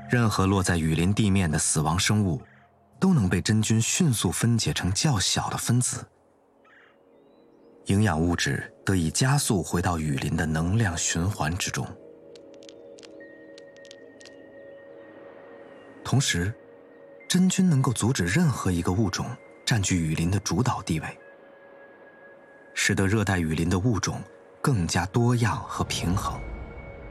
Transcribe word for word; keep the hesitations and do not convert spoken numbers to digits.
任何落在雨林地面的死亡生物，都能被真菌迅速分解成较小的分子，营养物质得以加速回到雨林的能量循环之中。同时，真菌能够阻止任何一个物种占据雨林的主导地位，使得热带雨林的物种更加多样和平衡。